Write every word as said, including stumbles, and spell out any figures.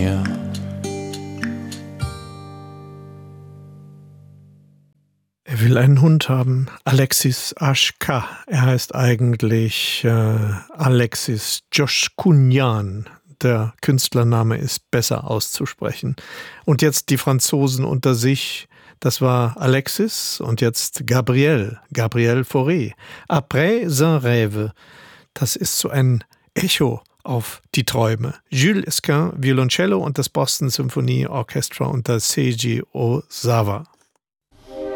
mir. Er will einen Hund haben, Alexis H K. Er heißt eigentlich äh, Alexis Joshkunyan. Der Künstlername ist besser auszusprechen. Und jetzt die Franzosen unter sich. Das war Alexis und jetzt Gabriel, Gabriel Fauré. Après un rêve. Das ist so ein Echo auf die Träume. Jules Esquin, Violoncello und das Boston Symphony Orchestra unter Seiji Ozawa.